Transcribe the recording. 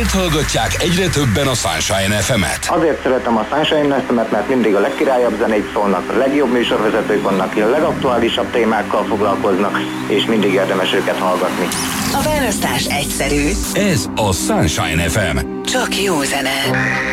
Miért hallgatják egyre többen a Sunshine FM-et? Azért szeretem a Sunshine FM-et, mert mindig a legkirályabb zenét szólnak, a legjobb műsorvezetők vannak, a legaktuálisabb témákkal foglalkoznak, és mindig érdemes őket hallgatni. A választás egyszerű. Ez a Sunshine FM. Csak jó zene.